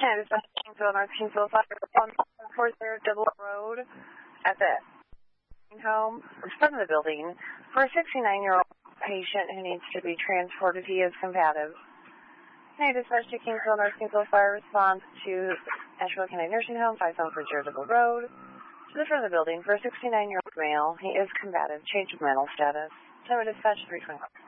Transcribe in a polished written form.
10 is Kingsville, North Kingsville, 540 Double Road at the home, in front of the building, for a 69-year-old patient who needs to be transported. He is combative. Can I dispatch to Kingsville, North Kingsville Fire Response to Asheville County Nursing Home, 5740 Double Road, to the front of the building for a 69-year-old male. He is combative. Change of mental status. So dispatch 320.